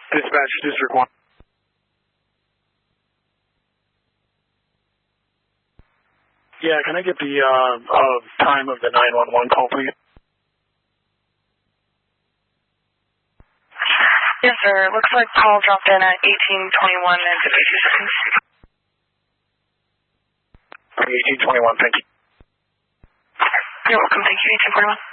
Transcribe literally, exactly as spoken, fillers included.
Dispatch District one. Yeah, can I get the uh, uh, time of the nine one one call, please? Yes, sir. It looks like call dropped in at eighteen twenty-one and fifty-two seconds. eighteen twenty-one, thank you. You're welcome. Thank you, eighteen twenty-one.